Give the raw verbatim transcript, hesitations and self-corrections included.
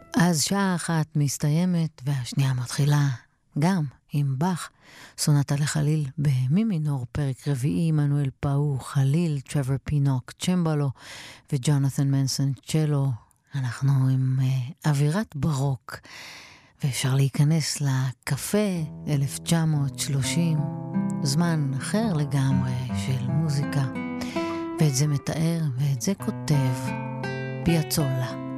אז שעה אחת מסתיימת והשנייה מתחילה גם עם באך, סונטה לחליל במי מינור, פרק רביעי, עמנואל פאו חליל, טרוור פינוק צ'מבלו וג'ונתן מנסון צ'לו. אנחנו עם uh, אווירת ברוק, ואפשר להיכנס לקפה אלף תשע מאות שלושים, זמן אחר לגמרי של מוזיקה, ואת זה מתאר ואת זה כותב פיאצולה.